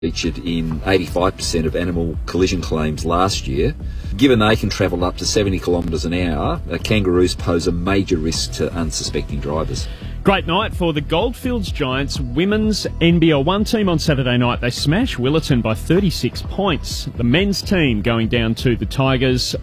featured in 85% of animal collision claims last year. Given they can travel up to 70 kilometres an hour, kangaroos pose a major risk to unsuspecting drivers. Great night for the Goldfields Giants women's NBL1 team on Saturday night. They smash Willetton by 36 points. The men's team going down to the Tigers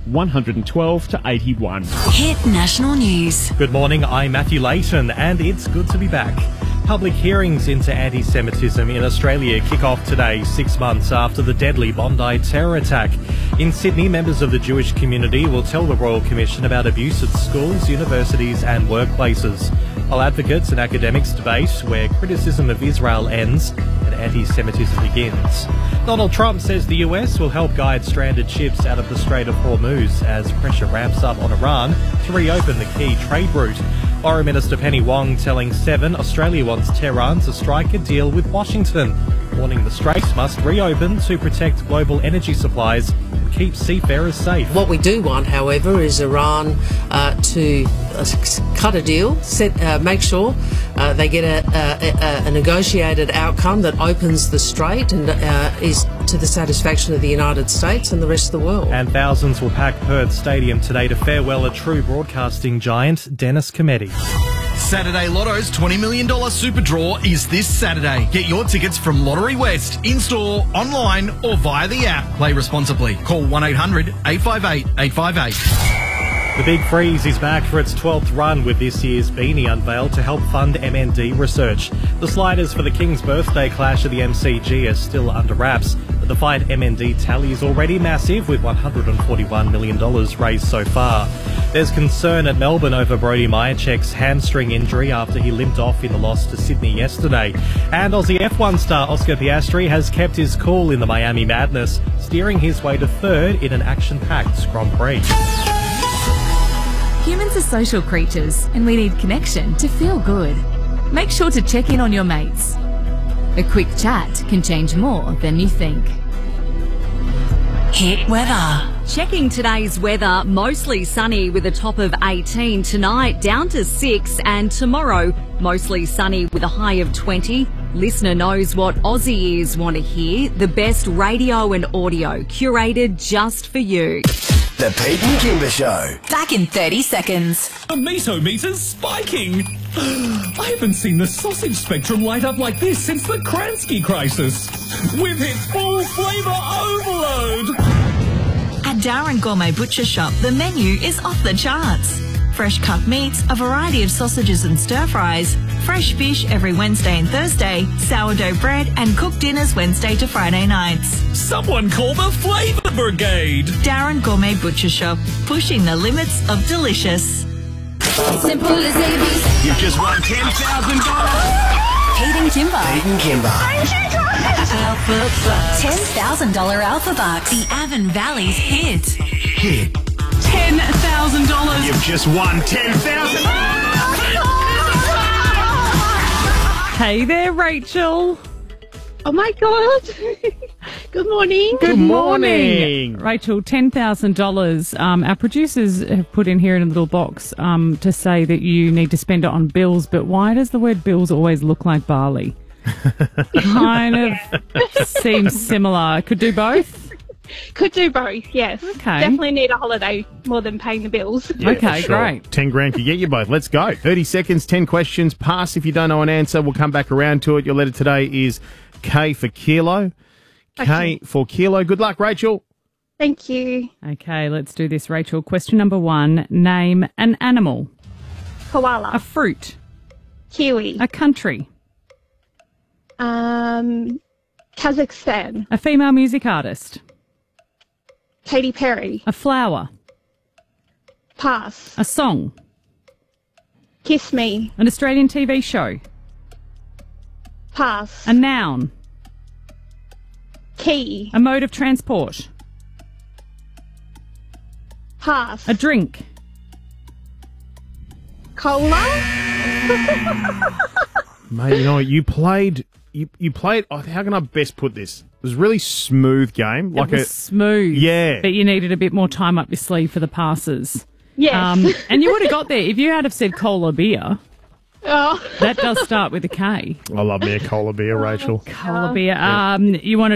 112-81. Hit National News. Good morning, I'm Matthew Layton and it's good to be back. Public hearings into anti-Semitism in Australia kick off today, 6 months after the deadly Bondi terror attack. In Sydney, members of the Jewish community will tell the Royal Commission about abuse at schools, universities and workplaces, while advocates and academics debate where criticism of Israel ends and anti-Semitism begins. Donald Trump says the US will help guide stranded ships out of the Strait of Hormuz as pressure ramps up on Iran to reopen the key trade route. Foreign Minister Penny Wong telling Seven Australia wants Tehran to strike a deal with Washington, warning the Strait must reopen to protect global energy supplies and keep seafarers safe. What we do want, however, is Iran to cut a deal, make sure they get a negotiated outcome that opens the Strait and is to the satisfaction of the United States and the rest of the world. And thousands will pack Perth Stadium today to farewell a true broadcasting giant, Dennis Cometti. Saturday Lotto's $20 million super draw is this Saturday. Get your tickets from Lottery West, in-store, online or via the app. Play responsibly. Call 1-800-858-858. The Big Freeze is back for its 12th run with this year's beanie unveiled to help fund MND research. The sliders for the King's birthday clash at the MCG are still under wraps, but the fight MND tally is already massive with $141 million raised so far. There's concern at Melbourne over Brody Myercheck's hamstring injury after he limped off in the loss to Sydney yesterday. And Aussie F1 star Oscar Piastri has kept his cool in the Miami Madness, steering his way to third in an action-packed Grand Prix. Humans are social creatures and we need connection to feel good. Make sure to check in on your mates. A quick chat can change more than you think. Hit weather. Checking today's weather, mostly sunny with a top of 18 tonight, down to 6, and tomorrow mostly sunny with a high of 20. Listener knows what Aussie ears want to hear, the best radio and audio curated just for you. The Pete and Kimber Show. Back in 30 seconds. The meso meter's spiking. I haven't seen the sausage spectrum light up like this since the Kransky crisis. We've hit full flavour overload. At Darren Gourmet Butcher Shop, the menu is off the charts. Fresh cut meats, a variety of sausages and stir-fries, fresh fish every Wednesday and Thursday, sourdough bread and cooked dinners Wednesday to Friday nights. Someone call the Flavour Brigade. Darren Gourmet Butcher Shop, pushing the limits of delicious. Simple as ABC. You've just won $10,000. Pete and Kimber. Pete and Kimber. $10,000 Alpha Bucks. The Avon Valley's hit. Hit. $10,000. You've just won $10,000. Hey there, Rachel. Oh my God. Good morning. Good morning. Rachel, $10,000. Our producers have put in here in a little box to say that you need to spend it on bills, but why does the word bills always look like barley? Kind of seems similar. Could do both? Could do both, yes. Okay. Definitely need a holiday more than paying the bills. Yeah, okay, sure. great. 10 grand could get you both. Let's go. 30 seconds, 10 questions. Pass if you don't know an answer. We'll come back around to it. Your letter today is K for kilo. K for kilo. Good luck, Rachel. Thank you. Okay, let's do this, Rachel. Question number 1. Name an animal. Koala. A fruit. Kiwi. A country. Kazakhstan. A female music artist. Katy Perry. A flower. Pass. A song. Kiss Me. An Australian TV show. Pass. A noun. Key. A mode of transport. Pass. A drink. Cola. Mate, you know what? You played, oh, how can I best put this? It was a really smooth game. It was smooth. Yeah. But you needed a bit more time up your sleeve for the passes. Yes. And you would have got there if you had have said cola beer. Oh. That does start with a K. I love me a cola beer, Rachel. Cola beer. You wanted